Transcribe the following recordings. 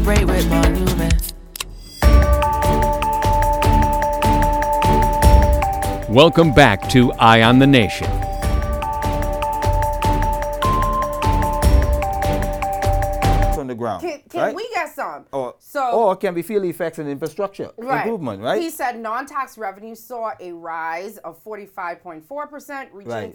Ray with Monument. Welcome back to Eye on the Nation. On the ground. Can right? we get some? Or can we feel the effects in infrastructure improvement, right? He said non-tax revenue saw a rise of 45.4%, reaching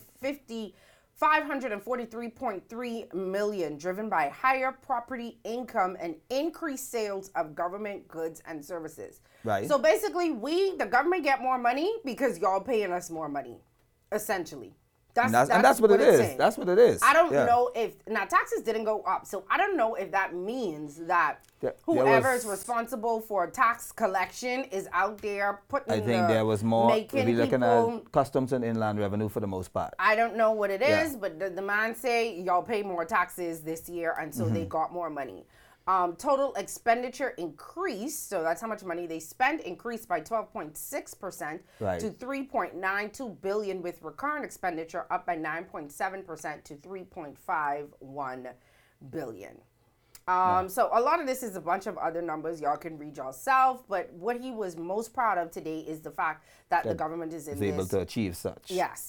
543.3 million, driven by higher property income and increased sales of government goods and services. Right. So basically, the government, get more money because y'all paying us more money, essentially. That's what it is. saying. That's what it is. I don't know now taxes didn't go up, so I don't know if that means that whoever is responsible for tax collection is out there putting. I think there was more. We're looking at customs and inland revenue for the most part. I don't know what it is, but the man say y'all pay more taxes this year, and so they got more money. Total expenditure increased, so that's how much money they spent, increased by 12.6% to 3.92 billion, with recurrent expenditure up by 9.7% to 3.51 billion. So a lot of this is a bunch of other numbers y'all can read yourself, but what he was most proud of today is the fact that the government is able to achieve such. Yes.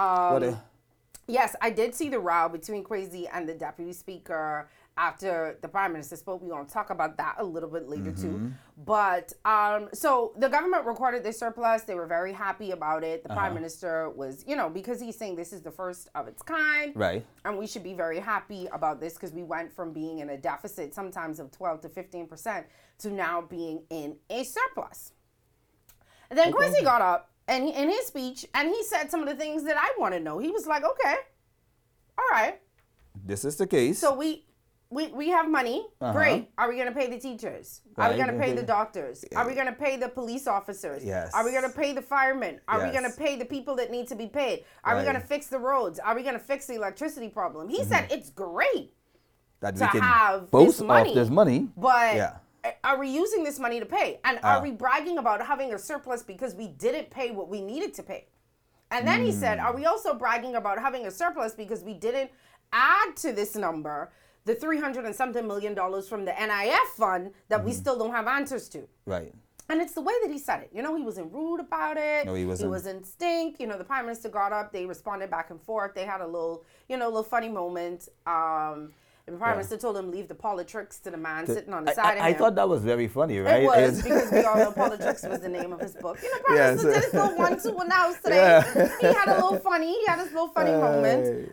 Yes, I did see the row between Kwesi and the deputy speaker after the prime minister spoke. We're going to talk about that a little bit later too. But so the government recorded this surplus. They were very happy about it. The prime minister was, because he's saying this is the first of its kind. Right. And we should be very happy about this because we went from being in a deficit sometimes of 12 to 15% to now being in a surplus. And then Kwesi got up and in his speech, and he said some of the things that I want to know. He was like, okay, all right. This is the case. So we have money. Great. Are we going to pay the teachers? Are we going to pay the doctors? Are we going to pay the police officers? Yes. Are we going to pay the firemen? Are we going to pay the people that need to be paid? Are we going to fix the roads? Are we going to fix the electricity problem? He said it's great that to we can have boast this money. off this money. But are we using this money to pay? And are we bragging about having a surplus because we didn't pay what we needed to pay? And then he said, are we also bragging about having a surplus because we didn't add to this number the $300 and something million from the NIF fund that we still don't have answers to? Right. And it's the way that he said it. He wasn't rude about it. No, he wasn't. He wasn't stink. The prime minister got up. They responded back and forth. They had a little funny moment. The prime minister told him leave the politics to the man sitting on the side of him. I thought that was very funny, right? It was because we all know politics was the name of his book. Prime minister did his little 1-2 announce today. He had a little funny. He had his little funny moment.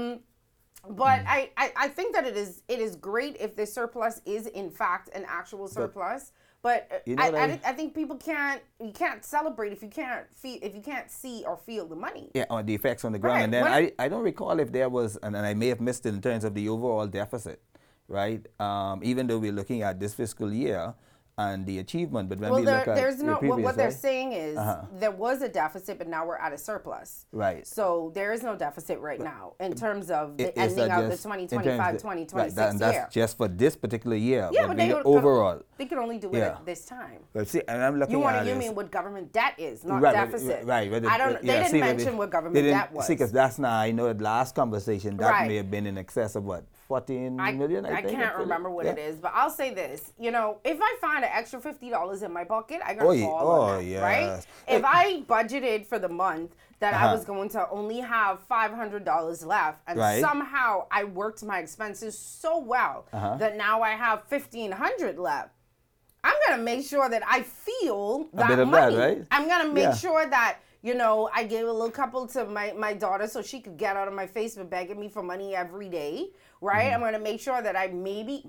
But I think that it is great if the surplus is in fact an actual surplus. But I think you can't celebrate if you can't see or feel the money. Yeah, on the effects on the ground. Right. And then I don't recall if there was, and I may have missed it in terms of the overall deficit, right? Even though we're looking at this fiscal year and the achievement, but when we look at the previous, what they're saying is there was a deficit, but now we're at a surplus. Right. So there is no deficit right now in terms of the ending of the 2025-2026 year. And that's just for this particular year. Yeah, but overall. They can only do it at this time. But see, and I'm looking you mean what government debt is, not deficit. Right. They didn't mention what government debt was. See, because that's now, I know the last conversation, that may have been in excess of what? 14 million, I think. I can't remember what it is, but I'll say this. If I find an extra $50 in my pocket, I gotta call on that, right? If I budgeted for the month that I was going to only have $500 left, and somehow I worked my expenses so well that now I have $1,500 left, I'm gonna make sure that I feel that money. Right? I'm gonna make sure that I gave a little couple to my daughter so she could get out of my face for begging me for money every day, right? I'm going to make sure that I maybe,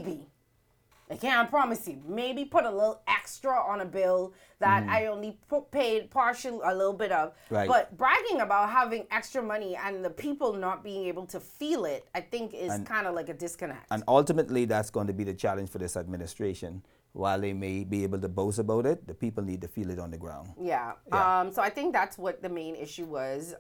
I can't promise you, maybe put a little extra on a bill that I only paid a little bit of. Right. But bragging about having extra money and the people not being able to feel it, I think is kind of like a disconnect. And ultimately, that's going to be the challenge for this administration. While they may be able to boast about it, the people need to feel it on the ground. Yeah. So I think that's what the main issue was.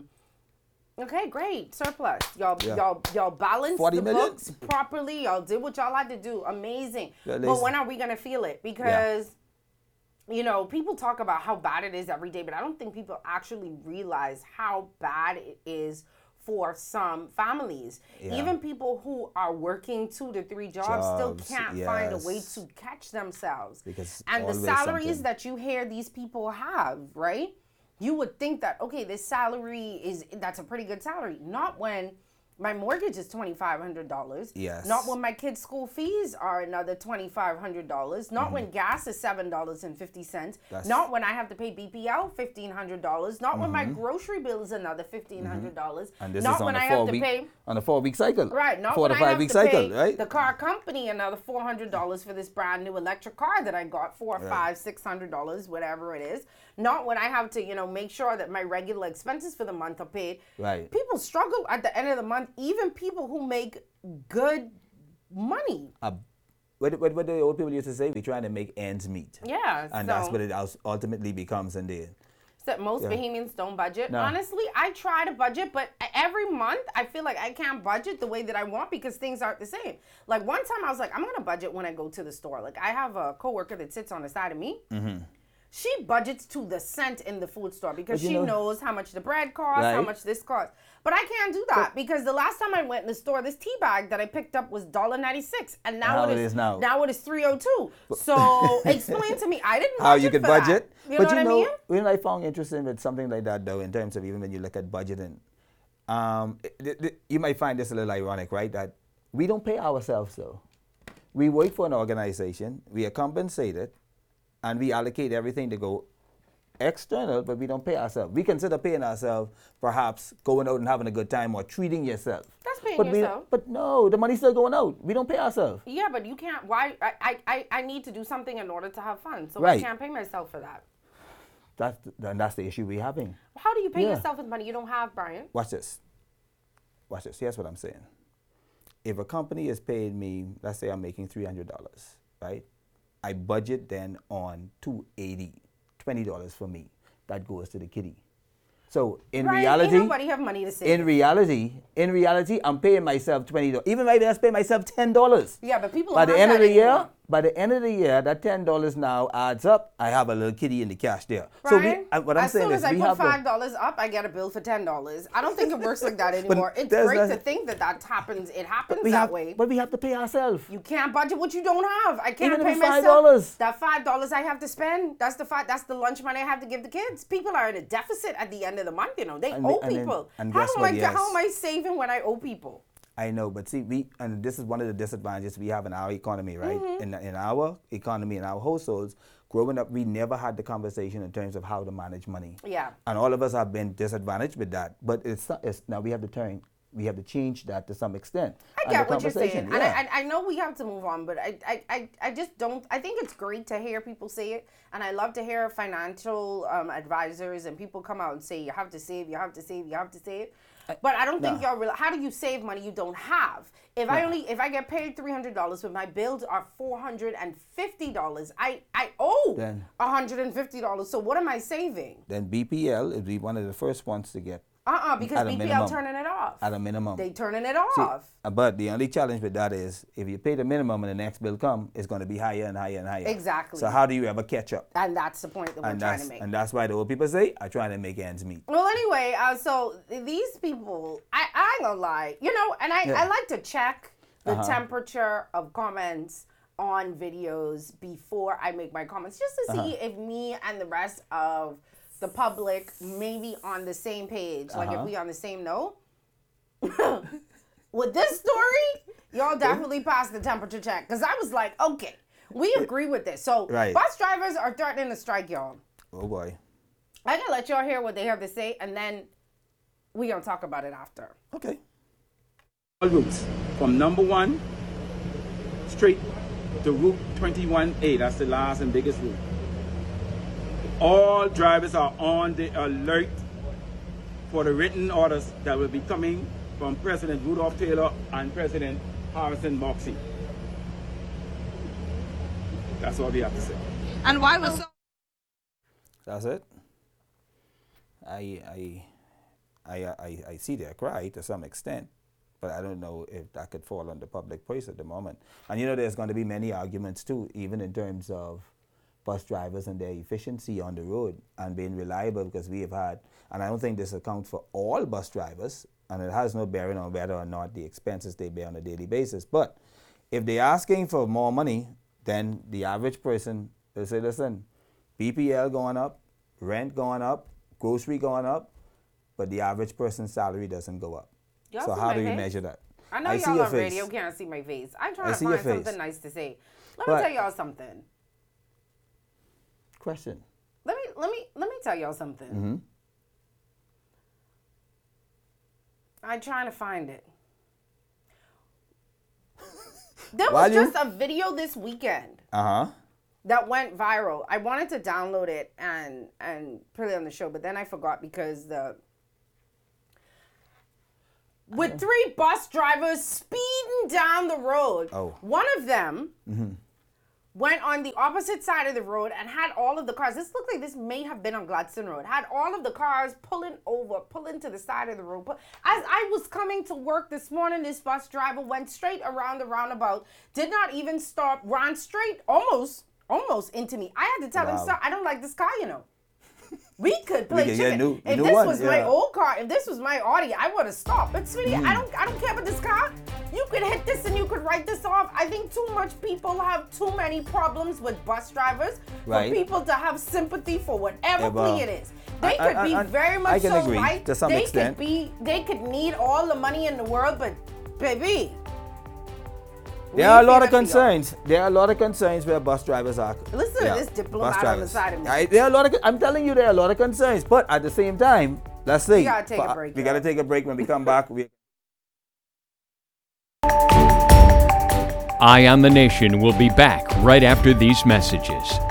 Okay, great. Surplus. Y'all balanced the books properly. Y'all did what y'all had to do. Amazing. But when are we going to feel it? Because, people talk about how bad it is every day, but I don't think people actually realize how bad it is for some families. Even people who are working 2 to 3 jobs still can't find a way to catch themselves. And the salaries that you hear these people have, right? You would think that, okay, this salary that's a pretty good salary. Not when my mortgage is $2,500. Yes. Not when my kids' school fees are another $2,500. Not when gas is $7.50. Not when I have to pay BPL $1,500. Not when my grocery bill is another $1,500. And this not is on when a I have to pay on a 4-week cycle. Right. Not 4 when to I 5 have week to cycle, pay right? the car company another $400 for this brand new electric car that I got, $400, $500, $600, whatever it is. Not when I have to, make sure that my regular expenses for the month are paid. Right. People struggle at the end of the month, even people who make good money. What the old people used to say, we're trying to make ends meet. Yeah. And that's what it ultimately becomes in the end. Except most Bahamians don't budget. No. Honestly, I try to budget, but every month I feel like I can't budget the way that I want because things aren't the same. Like one time I was like, I'm going to budget when I go to the store. Like I have a coworker that sits on the side of me. Mm-hmm. She budgets to the cent in the food store because she knows how much the bread costs, how much this costs. But I can't do that because the last time I went in the store, this tea bag that I picked up was $1.96, and now it is $3.02. So explain to me, I didn't budget how you could budget. That. You know what I mean? When I found interesting with something like that, though, in terms of even when you look at budgeting, you might find this a little ironic, right? That we don't pay ourselves, though. We work for an organization, we are compensated, and we allocate everything to go external, but we don't pay ourselves. We consider paying ourselves, perhaps going out and having a good time or treating yourself. That's paying yourself. But no, the money's still going out. We don't pay ourselves. Yeah, but you can't. Why? I need to do something in order to have fun, so I can't pay myself for that. That's the issue we're having. How do you pay yourself with money you don't have, Brian? Watch this. Here's what I'm saying. If a company is paying me, let's say I'm making $300, right? I budget then on $280, $20 for me. That goes to the kitty. So in reality, ain't nobody have money to save. In reality, I'm paying myself $20. Even maybe I pay myself $10. Yeah, but people by the end of the year, that $10 now adds up. I have a little kitty in the cash there. Right? So what I'm saying is, as soon as I put $5 up, I get a bill for $10. I don't think it works like that anymore. It's great to think that happens. It happens that way. But we have to pay ourselves. You can't budget what you don't have. I can't even pay $5. myself. That $5 I have to spend. That's the lunch money I have to give the kids. People are in a deficit at the end of the month. They owe people. How am I saving when I owe people? I know, but see, and this is one of the disadvantages we have in our economy, right? Mm-hmm. In our economy, in our households, growing up, we never had the conversation in terms of how to manage money. Yeah. And all of us have been disadvantaged with that. But now we have to change that to some extent. I get what you're saying. Yeah. And I know we have to move on, but I just don't. I think it's great to hear people say it. And I love to hear financial advisors and people come out and say, you have to save, you have to save, you have to save. But I don't think y'all realize, how do you save money you don't have? If I get paid $300, but my bills are $450, I owe $150. So what am I saving? Then BPL would be one of the first ones to get. Because BPL turning it off. At a minimum. They turning it off. See, but the only challenge with that is if you pay the minimum and the next bill come, it's going to be higher and higher and higher. Exactly. So how do you ever catch up? And that's the point that we're trying to make. And that's why the old people say, I try to make ends meet. Well, anyway, so these people, I ain't gonna lie, and I like to check the temperature of comments on videos before I make my comments, just to see if me and the rest of the public maybe on the same page, like if we on the same note. With this story, y'all definitely passed the temperature check, because I was like, okay, we agree with this. So bus drivers are threatening to strike, y'all. Oh boy. I gotta let y'all hear what they have to say, and then we gonna talk about it after. Okay. All routes from number 1 straight to Route 21A. That's the last and biggest route. All drivers are on the alert for the written orders that will be coming from President Rudolph Taylor and President Harrison Moxie. That's all we have to say. And why was so? That's it. I see their cry to some extent, but I don't know if that could fall on the public purse at the moment. And there's going to be many arguments too, even in terms of bus drivers and their efficiency on the road and being reliable, because we have had, and I don't think this accounts for all bus drivers, and it has no bearing on whether or not the expenses they bear on a daily basis. But if they're asking for more money, then the average person will say, listen, PPL going up, rent going up, grocery going up, but the average person's salary doesn't go up. Y'all so how do we measure that? I know y'all on radio can't see my face. I'm trying to find something nice to say. Let me tell y'all something. Question. Let me tell y'all something. Mm-hmm. I'm trying to find it. There was just a video this weekend. That went viral. I wanted to download it and put it on the show, but then I forgot because with 3 bus drivers speeding down the road. One of them went on the opposite side of the road and had all of the cars. This looked like this may have been on Gladstone Road. Had all of the cars pulling to the side of the road. As I was coming to work this morning, this bus driver went straight around the roundabout, did not even stop, ran straight almost into me. I had to tell him, sir, I don't like this car, you know. We could play chicken. If this was my old car, if this was my Audi, I would have stopped. But sweetie, I don't care about this car. You could hit this and you could write this off. I think too much people have too many problems with bus drivers for people to have sympathy for whatever plea it is. They could be very much so right. To some extent. They could need all the money in the world, but baby. There are a lot of concerns. There are a lot of concerns where bus drivers are. Listen to this diplomat on the side of me. I'm telling you, there are a lot of concerns. But at the same time, let's see. We gotta take a break. We gotta take a break. When we come back, Eye on the Nation will be back right after these messages.